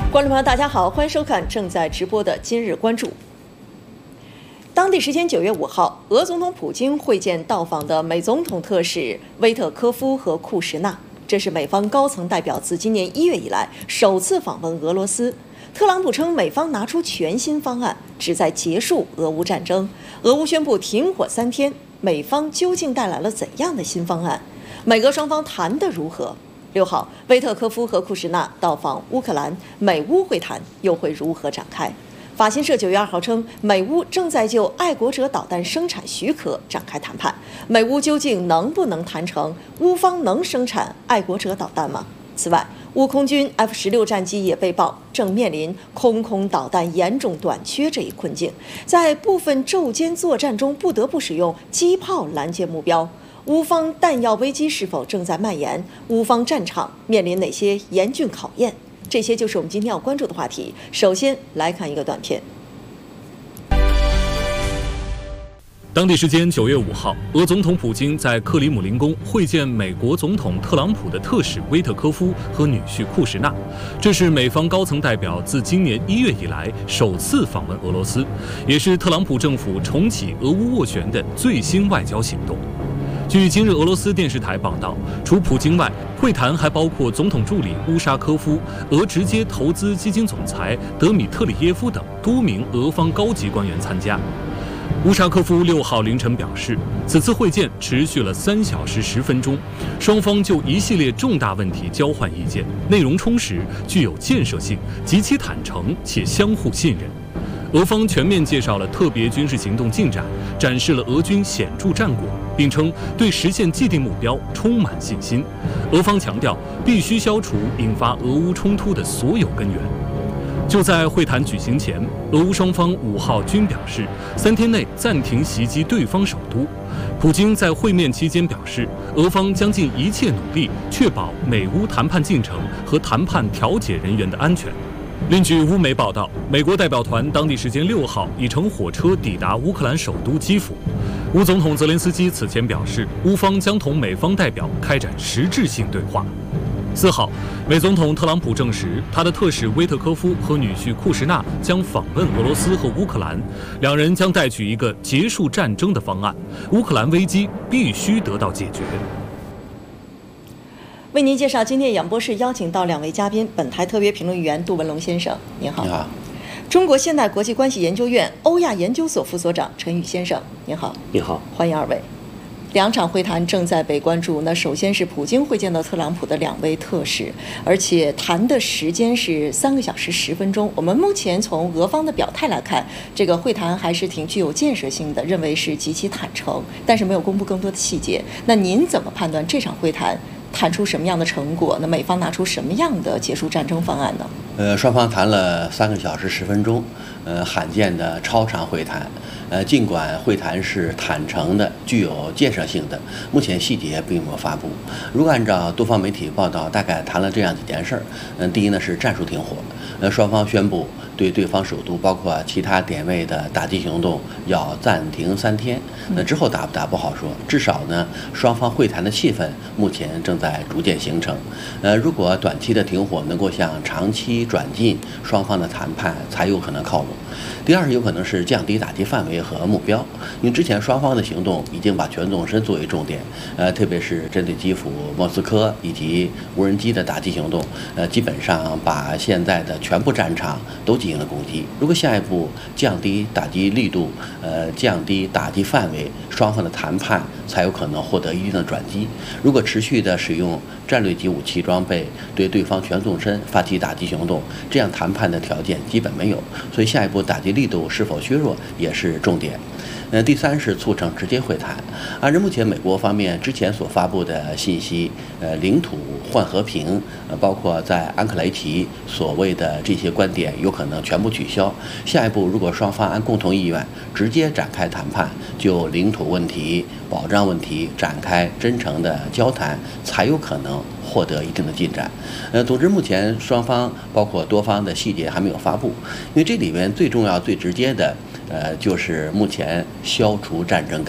观众朋友，大家好，欢迎收看正在直播的今日关注。当地时间9月5号，俄总统普京会见到访的美总统特使威特科夫和库什纳，这是美方高层代表自今年1月以来首次访问俄罗斯。特朗普称，美方拿出全新方案，旨在结束俄乌战争。俄乌宣布停火3天，美方究竟带来了怎样的新方案？美俄双方谈得如何？6号，威特科夫和库什纳到访乌克兰，美乌会谈又会如何展开？法新社9月2号称，美乌正在就爱国者导弹生产许可展开谈判，美乌究竟能不能谈成？乌方能生产爱国者导弹吗？此外，乌空军 F-16战机也被曝正面临空导弹严重短缺这一困境，在部分昼间作战中不得不使用机炮拦截目标。乌方弹药危机是否正在蔓延？乌方战场面临哪些严峻考验？这些就是我们今天要关注的话题。首先来看一个短片。 当地时间9月5号，俄总统普京在克里姆林宫会见美国总统特朗普的特使威特科夫和女婿库什纳，这是美方高层代表自今年1月以来首次访问俄罗斯，也是特朗普政府重启俄乌斡旋的最新外交行动。据今日俄罗斯电视台报道，除普京外，会谈还包括总统助理乌沙科夫、俄直接投资基金总裁德米特里耶夫等多名俄方高级官员参加。乌沙科夫6号凌晨表示，此次会见持续了3小时10分钟，双方就一系列重大问题交换意见，内容充实，具有建设性，极其坦诚且相互信任。俄方全面介绍了特别军事行动进展，展示了俄军显著战果，并称对实现既定目标充满信心。俄方强调，必须消除引发俄乌冲突的所有根源。就在会谈举行前，俄乌双方5号均表示3天内暂停袭击对方首都。普京在会面期间表示，俄方将尽一切努力确保美乌谈判进程和谈判调解人员的安全。另据乌媒报道，美国代表团当地时间6号已乘火车抵达乌克兰首都基辅。乌总统泽连斯基此前表示，乌方将同美方代表开展实质性对话。4号，美总统特朗普证实，他的特使威特科夫和女婿库什纳将访问俄罗斯和乌克兰，两人将带去一个结束战争的方案，乌克兰危机必须得到解决。 为您介绍今天演播室邀请到2位嘉宾，本台特别评论员杜文龙先生，您好。 你好。 中国现代国际关系研究院欧亚研究所副所长陈宇先生，您好。 你好， 欢迎2位。2场会谈正在被关注。那首先是普京会见到特朗普的2位特使，而且谈的时间是3个小时10分钟。我们目前从俄方的表态来看，这个会谈还是挺具有建设性的，认为是极其坦诚，但是没有公布更多的细节。那您怎么判断这场会谈谈出什么样的成果？那美方拿出什么样的结束战争方案呢？ 双方谈了3个小时10分钟，罕见的超长会谈。尽管会谈是坦诚的、具有建设性的，目前细节并没有发布。如果按照多方媒体报道，大概谈了这样几件事儿。第一呢是战术停火，双方宣布对对方首都包括其他点位的打击行动要暂停3天。之后打不打不好说，至少呢双方会谈的气氛目前正在逐渐形成。如果短期的停火能够向长期转进，双方的谈判才有可能靠拢。第二有可能是降低打击范围和目标，因为之前双方的行动已经把全纵深作为重点，特别是针对基辅、莫斯科以及无人机的打击行动，基本上把现在的全部战场都进行了攻击。如果下一步降低打击力度，降低打击范围，双方的谈判才有可能获得一定的转机。如果持续的使用战略级武器装备对对方全纵深发起打击行动，这样谈判的条件基本没有，所以下一步打击力度是否削弱也是重点。第3是促成直接会谈。按照目前美国方面之前所发布的信息，领土换和平，包括在安克雷奇所谓的这些观点有可能全部取消。下一步如果双方按共同意愿直接展开谈判，就领土问题、保障问题展开真诚的交谈，才有可能获得一定的进展。总之目前双方包括多方的细节还没有发布，因为这里面最重要最直接的就是目前消除战争根源。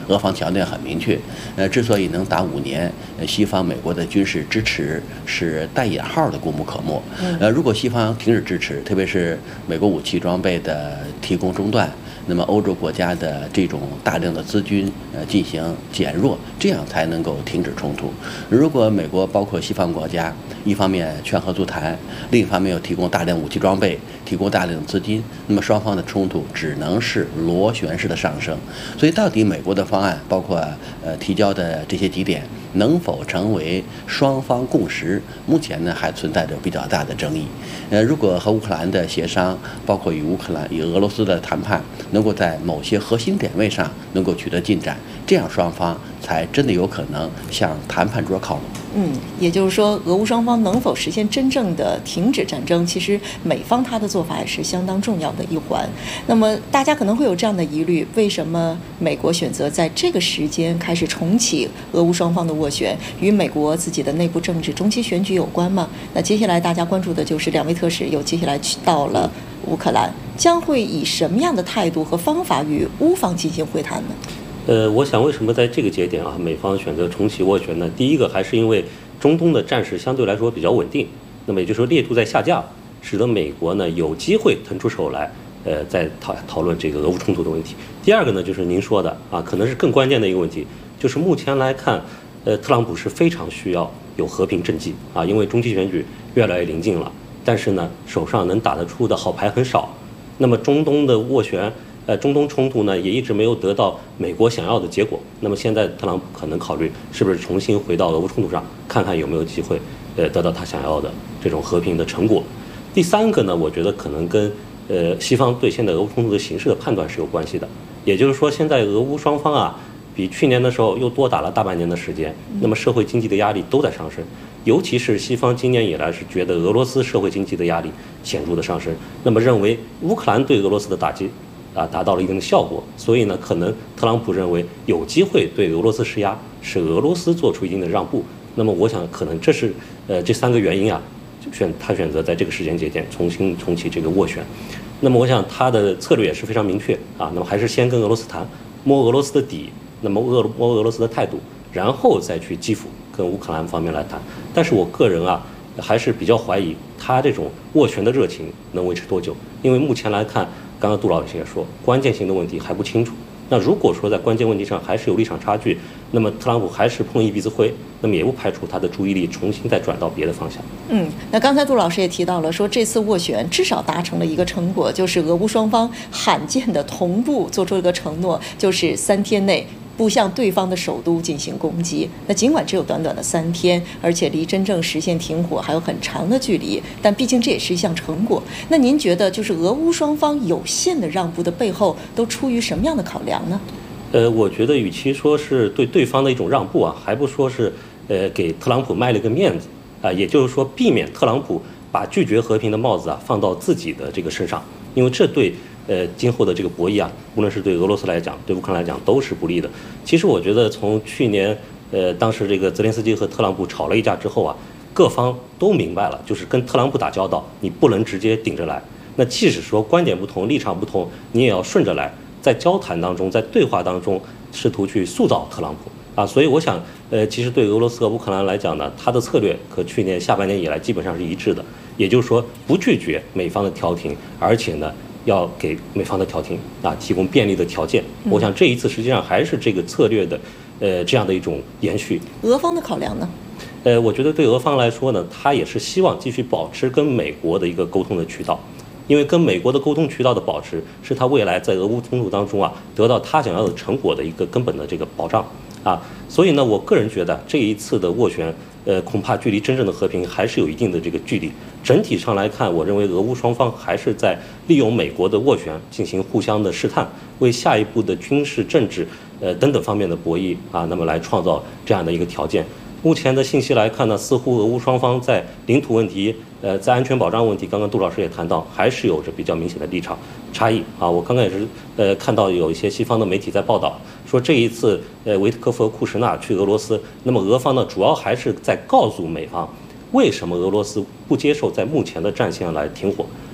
俄方强调很明确，之所以能打5年，西方美国的军事支持是带引号的功不可没。如果西方停止支持，特别是美国武器装备的提供中断，那么欧洲国家的这种大量的资金进行减弱，这样才能够停止冲突。如果美国包括西方国家一方面劝和促谈，另一方面又提供大量武器装备，提供大量的资金，那么双方的冲突只能是螺旋式的上升。所以到底美国的方案包括提交的这些几点能否成为双方共识，目前呢还存在着比较大的争议。如果和乌克兰的协商，包括与俄罗斯的谈判，能够在某些核心点位上能够取得进展，这样双方才真的有可能向谈判桌靠拢。 也就是说，俄乌双方能否实现真正的停止战争，其实美方他的做法也是相当重要的一环。那么大家可能会有这样的疑虑，为什么美国选择在这个时间开始重启俄乌双方的斡旋？与美国自己的内部政治中期选举有关吗？那接下来大家关注的就是2位特使又接下来去到了乌克兰，将会以什么样的态度和方法与乌方进行会谈呢？ 我想为什么在这个节点啊，美方选择重启斡旋呢？第一个还是因为中东的战事相对来说比较稳定，那么也就是说烈度在下降，使得美国呢有机会腾出手来，在讨论这个俄乌冲突的问题。第二个呢，就是您说的啊，可能是更关键的一个问题，就是目前来看，特朗普是非常需要有和平政绩啊，因为中期选举越来越临近了，但是呢，手上能打得出的好牌很少。那么中东的斡旋。中东冲突呢也一直没有得到美国想要的结果。那么现在特朗普可能考虑是不是重新回到俄乌冲突上，看看有没有机会得到他想要的这种和平的成果。第三个呢，我觉得可能跟西方对现在俄乌冲突的形势的判断是有关系的。也就是说，现在俄乌双方啊比去年的时候又多打了大半年的时间，那么社会经济的压力都在上升。尤其是西方今年以来是觉得俄罗斯社会经济的压力显著的上升，那么认为乌克兰对俄罗斯的打击达到了一定的效果，所以呢，可能特朗普认为有机会对俄罗斯施压，使俄罗斯做出一定的让步。那么我想，可能这是这3个原因啊，他选择在这个时间节点重启这个斡旋。那么我想他的策略也是非常明确啊，那么还是先跟俄罗斯谈，摸俄罗斯的底，那么摸俄罗斯的态度，然后再去基辅跟乌克兰方面来谈。但是我个人啊，还是比较怀疑他这种斡旋的热情能维持多久，因为目前来看。刚刚杜老师也说，关键性的问题还不清楚。那如果说在关键问题上还是有立场差距，那么特朗普还是碰一鼻子灰，那么也不排除他的注意力重新再转到别的方向。 那刚才杜老师也提到了，说这次斡旋至少达成了一个成果，就是俄乌双方罕见的同步做出了一个承诺，就是3天内不向对方的首都进行攻击。那尽管只有短短的3天，而且离真正实现停火还有很长的距离，但毕竟这也是一项成果。那您觉得，就是俄乌双方有限的让步的背后，都出于什么样的考量呢？ 我觉得与其说是对对方的一种让步啊，还不说是给特朗普卖了个面子啊，也就是说避免特朗普把拒绝和平的帽子啊放到自己的这个身上，因为这对今后的这个博弈啊，无论是对俄罗斯来讲，对乌克兰来讲都是不利的。其实我觉得从去年当时这个泽连斯基和特朗普吵了一架之后啊，各方都明白了，就是跟特朗普打交道，你不能直接顶着来。那即使说观点不同、立场不同，你也要顺着来，在交谈当中，在对话当中，试图去塑造特朗普啊。所以我想，其实对俄罗斯和乌克兰来讲呢，他的策略和去年下半年以来基本上是一致的，也就是说不拒绝美方的调停，而且呢，要给美方的调停提供便利的条件。我想这一次实际上还是这个策略的这样的一种延续。 俄方的考量呢？ 我觉得对俄方来说呢，他也是希望继续保持跟美国的一个沟通的渠道，因为跟美国的沟通渠道的保持，是他未来在俄乌冲突当中得到他想要的成果的一个根本的这个保障所以呢，我个人觉得这一次的斡旋，恐怕距离真正的和平还是有一定的这个距离。整体上来看，我认为俄乌双方还是在利用美国的斡旋进行互相的试探，为下一步的军事、政治等等方面的博弈那么来创造这样的一个条件。目前的信息来看呢，似乎俄乌双方在领土问题、在安全保障问题，刚刚杜老师也谈到，还是有着比较明显的立场差异我刚刚也是看到有一些西方的媒体在报道说，这一次维特科夫和库什纳去俄罗斯，那么俄方呢主要还是在告诉美方，为什么俄罗斯不接受在目前的战线来停火，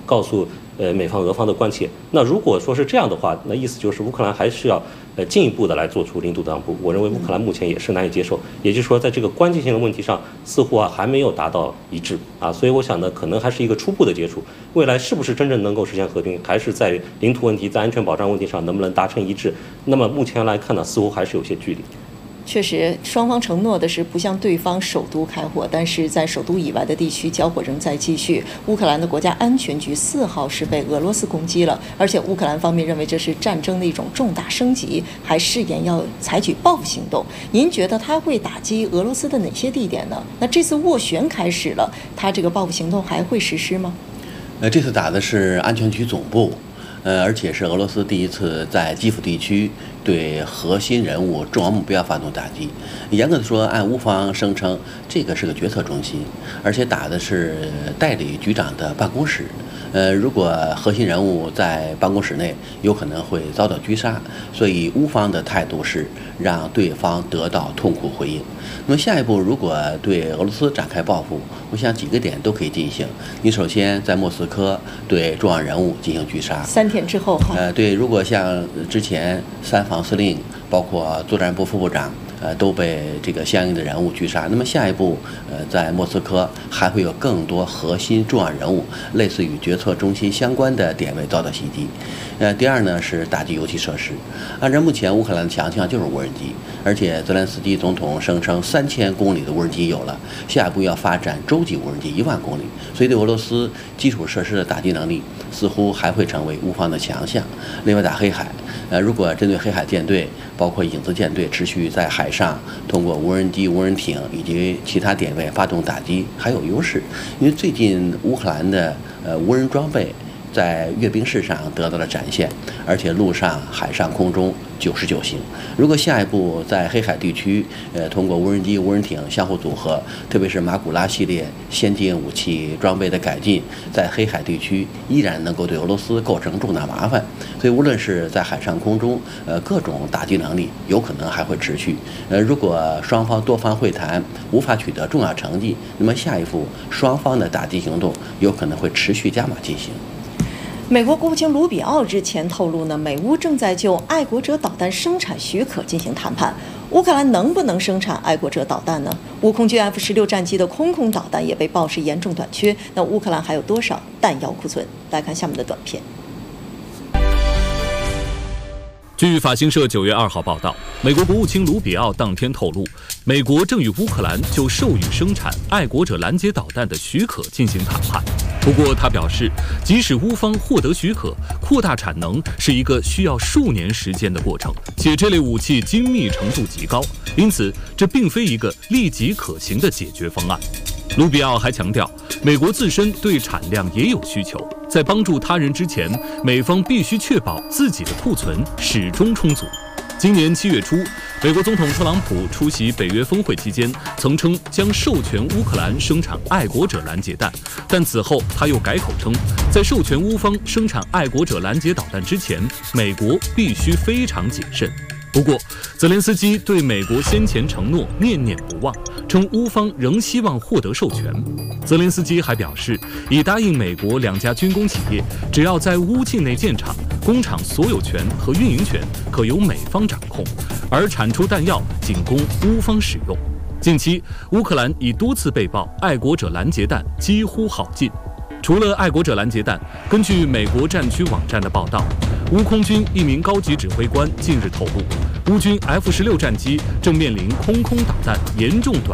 告诉美方俄方的关切。那如果说是这样的话，那意思就是乌克兰还是要进一步的来做出领土当布。我认为乌克兰目前也是难以接受，也就是说在这个关键性的问题上，似乎还没有达到一致啊。所以我想呢，可能还是一个初步的接触，未来是不是真正能够实现和平，还是在领土问题、在安全保障问题上能不能达成一致？那么目前来看呢，似乎还是有些距离。 确实，双方承诺的是不向对方首都开火，但是在首都以外的地区交火仍在继续。乌克兰的国家安全局4号是被俄罗斯攻击了，而且乌克兰方面认为这是战争的一种重大升级，还誓言要采取报复行动。您觉得他会打击俄罗斯的哪些地点呢？那这次斡旋开始了，他这个报复行动还会实施吗？ 这次打的是安全局总部。而且是俄罗斯第一次在基辅地区对核心人物、重要目标发动打击。严格的说，按乌方声称，这个是个决策中心，而且打的是代理局长的办公室。如果核心人物在办公室内，有可能会遭到狙杀，所以乌方的态度是让对方得到痛苦回应。那么下一步，如果对俄罗斯展开报复，我想几个点都可以进行。你首先在莫斯科对重要人物进行狙杀 ，3天之后对，如果像之前3防司令，包括作战部副部长。都被这个相应的人物狙杀。那么下一步，在莫斯科还会有更多核心重要人物，类似于决策中心相关的点位遭到袭击。第二呢是打击油气设施。按照目前乌克兰的强项就是无人机，而且泽连斯基总统声称3000公里的无人机有了，下一步要发展洲际无人机1万公里。所以对俄罗斯基础设施的打击能力似乎还会成为乌方的强项。另外打黑海，如果针对黑海舰队，包括影子舰队持续在海上通过无人机、无人艇以及其他点位发动打击，还有优势。因为最近乌克兰的无人装备在阅兵式上得到了展现，而且陆上、海上、空中99型。如果下一步在黑海地区，通过无人机、无人艇相互组合，特别是马古拉系列先进武器装备的改进，在黑海地区依然能够对俄罗斯构成重大麻烦。所以无论是在海上、空中，各种打击能力有可能还会持续。如果双方多方会谈无法取得重要成绩，那么下一步双方的打击行动有可能会持续加码进行。 美国国务卿卢比奥日前透露呢，美乌正在就爱国者导弹生产许可进行谈判。乌克兰能不能生产爱国者导弹呢？乌空军 F-16战机的空导弹也被报是严重短缺。那乌克兰还有多少弹药库存？来看下面的短片。 据法新社9月2号报道，美国国务卿卢比奥当天透露，美国正与乌克兰就授予生产爱国者拦截导弹的许可进行谈判。不过他表示，即使乌方获得许可，扩大产能是一个需要数年时间的过程，且这类武器精密程度极高，因此这并非一个立即可行的解决方案。卢比奥还强调，美国自身对产量也有需求，在帮助他人之前，美方必须确保自己的库存始终充足。今年7月初，美国总统特朗普出席北约峰会期间，曾称将授权乌克兰生产爱国者拦截弹，但此后他又改口称，在授权乌方生产爱国者拦截导弹之前，美国必须非常谨慎。不过，泽连斯基对美国先前承诺念念不忘，称乌方仍希望获得授权。泽连斯基还表示，已答应美国2家军工企业，只要在乌境内建厂，工厂所有权和运营权可由美方掌控，而产出弹药仅供乌方使用。近期，乌克兰已多次被曝爱国者拦截弹几乎耗尽。除了爱国者拦截弹，根据美国战区网站的报道，乌空军一名高级指挥官近日透露，乌军 F-16战机正面临空导弹严重短